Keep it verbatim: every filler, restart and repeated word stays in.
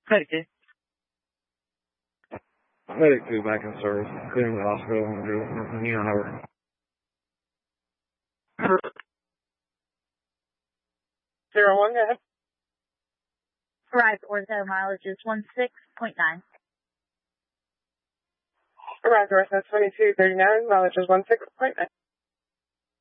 Medic two. Medic two back in service. Clearing the hospital and you know how Zero one, go ahead. Arrived ortho mileage is one six point nine. Arrived ortho twenty-two thirty-nine, mileage is one six point nine.